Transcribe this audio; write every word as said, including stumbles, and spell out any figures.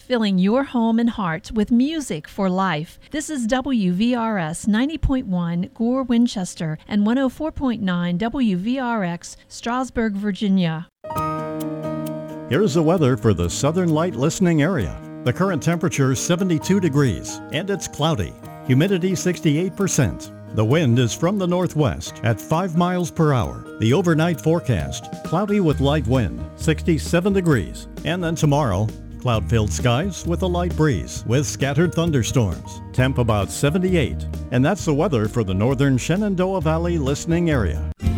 filling your home and heart with music for life. This is W V R S ninety point one Gore, Winchester, and one oh four point nine W V R X, Strasburg, Virginia. Here's the weather for the Southern Light listening area. The current temperature is seventy-two degrees, and it's cloudy. Humidity sixty-eight percent. The wind is from the northwest at five miles per hour. The overnight forecast, cloudy with light wind, sixty-seven degrees. And then tomorrow, cloud-filled skies with a light breeze with scattered thunderstorms. Temp about seventy-eight. And that's the weather for the northern Shenandoah Valley listening area.